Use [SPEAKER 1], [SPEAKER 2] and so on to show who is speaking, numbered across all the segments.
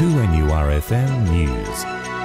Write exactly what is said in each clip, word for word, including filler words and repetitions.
[SPEAKER 1] two N U R F M News.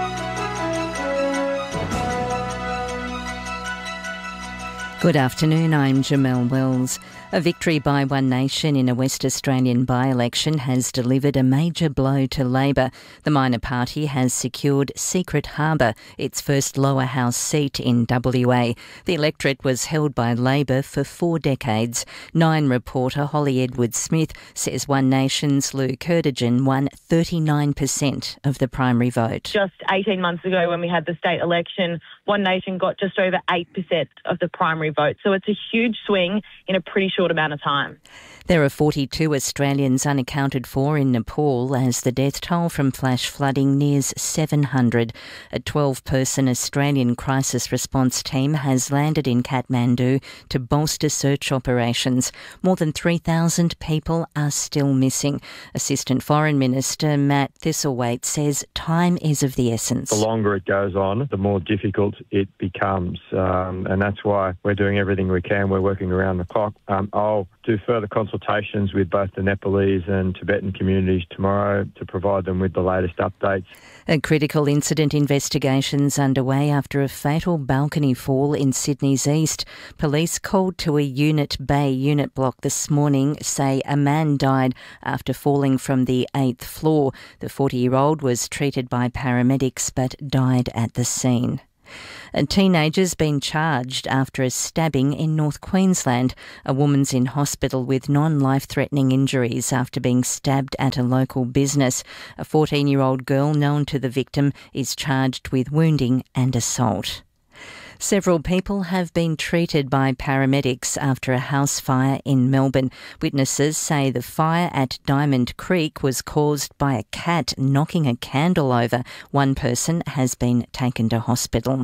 [SPEAKER 2] Good afternoon, I'm Jamelle Wells. A victory by One Nation in a West Australian by-election has delivered a major blow to Labor. The minor party has secured Secret Harbour, its first lower house seat in W A. The electorate was held by Labor for four decades. Nine reporter Holly Edwards-Smith says One Nation's Lou Kerdigan won thirty-nine percent of the primary vote.
[SPEAKER 3] Just eighteen months ago when we had the state election, One Nation got just over eight percent of the primary vote. So it's a huge swing in a pretty short amount of time.
[SPEAKER 2] There are forty-two Australians unaccounted for in Nepal as the death toll from flash flooding nears seven hundred. A twelve-person Australian crisis response team has landed in Kathmandu to bolster search operations. More than three thousand people are still missing. Assistant Foreign Minister Matt Thistlethwaite says time is of the essence.
[SPEAKER 4] The longer it goes on, the more difficult it becomes, um, and that's why we're doing everything we can. We're working around the clock. Um, I'll do further consultations with both the Nepalese and Tibetan communities tomorrow to provide them with the latest updates.
[SPEAKER 2] A critical incident investigation's underway after a fatal balcony fall in Sydney's east. Police called to a Unit Bay unit block this morning say a man died after falling from the eighth floor. The forty-year-old was treated by paramedics but died at the scene. A teenager's been charged after a stabbing in North Queensland. A woman's in hospital with non-life-threatening injuries after being stabbed at a local business. A fourteen-year-old girl known to the victim is charged with wounding and assault. Several people have been treated by paramedics after a house fire in Melbourne. Witnesses say the fire at Diamond Creek was caused by a cat knocking a candle over. One person has been taken to hospital.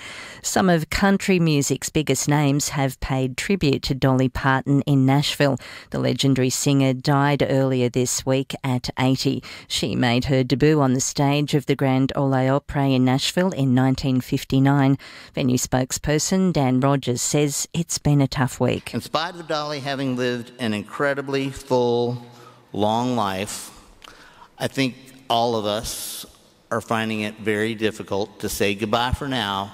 [SPEAKER 2] Some of country music's biggest names have paid tribute to Dolly Parton in Nashville. The legendary singer died earlier this week at eighty. She made her debut on the stage of the Grand Ole Opry in Nashville in nineteen fifty-nine. Venue spokesperson Dan Rogers says it's been a tough week.
[SPEAKER 5] In spite of Dolly having lived an incredibly full, long life, I think all of us are finding it very difficult to say goodbye for now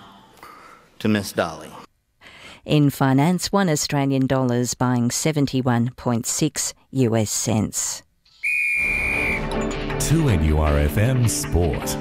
[SPEAKER 5] to Miss Dolly.
[SPEAKER 2] In finance, one Australian dollar is buying seventy-one point six U S cents.
[SPEAKER 1] two N U R F M Sport.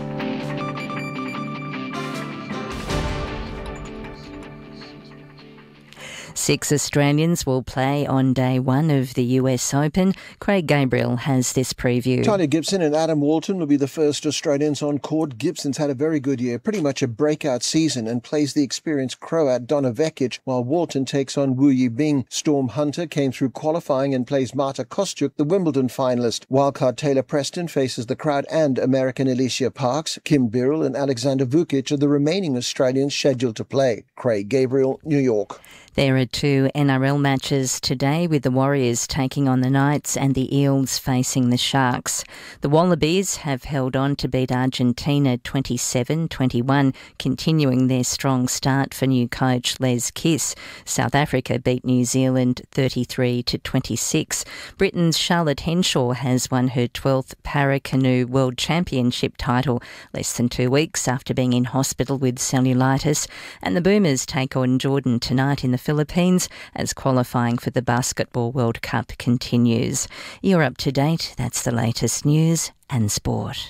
[SPEAKER 2] Six Australians will play on day one of the U S Open. Craig Gabriel has this preview.
[SPEAKER 6] Tanya Gibson and Adam Walton will be the first Australians on court. Gibson's had a very good year, pretty much a breakout season, and plays the experienced Croat Donna Vekic, while Walton takes on Wu Yibing. Storm Hunter came through qualifying and plays Marta Kostyuk, the Wimbledon finalist. Wildcard Taylor Preston faces the crowd and American Alicia Parks. Kim Birrell and Alexander Vukic are the remaining Australians scheduled to play. Craig Gabriel, New York.
[SPEAKER 2] There are two N R L matches today, with the Warriors taking on the Knights and the Eels facing the Sharks. The Wallabies have held on to beat Argentina twenty-seven twenty-one, continuing their strong start for new coach Les Kiss. South Africa beat New Zealand thirty-three to twenty-six. Britain's Charlotte Henshaw has won her twelfth Para-Canoe World Championship title less than two weeks after being in hospital with cellulitis. And the Boomers take on Jordan tonight in the Philippines as qualifying for the Basketball World Cup continues. You're up to date. That's the latest news and sport.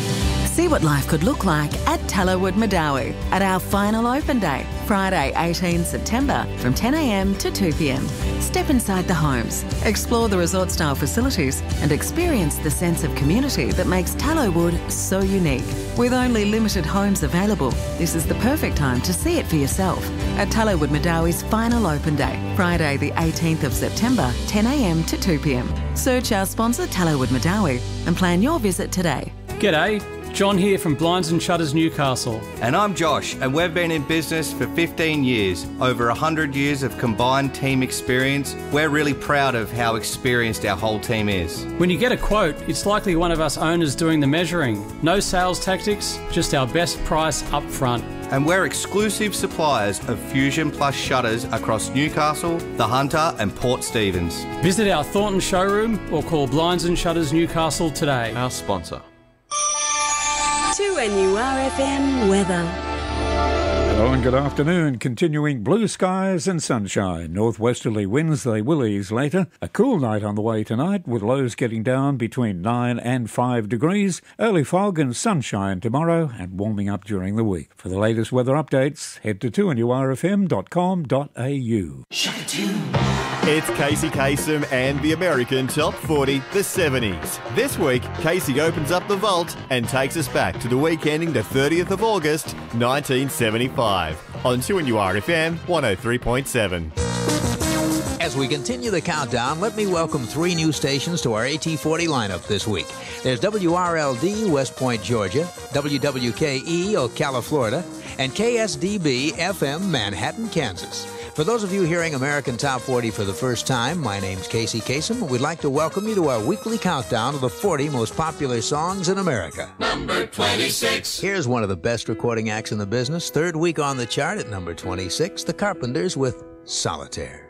[SPEAKER 7] See what life could look like at Tallowood Madawi at our final open day, Friday eighteenth September from ten a m to two p m. Step inside the homes, explore the resort-style facilities and experience the sense of community that makes Tallowood so unique. With only limited homes available, this is the perfect time to see it for yourself at Tallowood Madawi's final open day, Friday the eighteenth of September, ten a m to two p m. Search our sponsor Tallowood Madawi and plan your visit today.
[SPEAKER 8] G'day, John here from Blinds and Shutters Newcastle.
[SPEAKER 9] And I'm Josh, and we've been in business for fifteen years, over one hundred years of combined team experience. We're really proud of how experienced our whole team is.
[SPEAKER 8] When you get a quote, it's likely one of us owners doing the measuring. No sales tactics, just our best price up front.
[SPEAKER 9] And we're exclusive suppliers of Fusion Plus shutters across Newcastle, The Hunter and Port Stephens.
[SPEAKER 8] Visit our Thornton showroom or call Blinds and Shutters Newcastle today.
[SPEAKER 9] Our sponsor.
[SPEAKER 10] two N U R F M weather.
[SPEAKER 11] Hello and good afternoon. Continuing blue skies and sunshine. Northwesterly winds, they will ease later. A cool night on the way tonight with lows getting down between nine and five degrees. Early fog and sunshine tomorrow and warming up during the week. For the latest weather updates, head to two N U R F M dot com dot a u.
[SPEAKER 12] It's Casey Kasem and the American Top forty, the seventies. This week, Casey opens up the vault and takes us back to the week ending the thirtieth of August, nineteen seventy-five, on two N U R F M one oh three point seven.
[SPEAKER 13] As we continue the countdown, let me welcome three new stations to our A T forty lineup this week. There's W R L D, West Point, Georgia, W W K E, Ocala, Florida, and K S D B F M, Manhattan, Kansas. For those of you hearing American Top forty for the first time, my name's Casey Kasem. We'd like to welcome you to our weekly countdown of the forty most popular songs in America.
[SPEAKER 14] Number twenty-six.
[SPEAKER 13] Here's one of the best recording acts in the business. Third week on the chart at number twenty-six, The Carpenters with Solitaire.